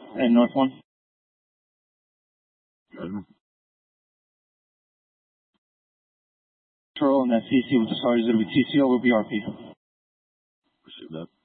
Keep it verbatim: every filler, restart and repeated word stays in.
And North one? Good. Control and that C C with the stars is going to be T C O or B R P. Received that.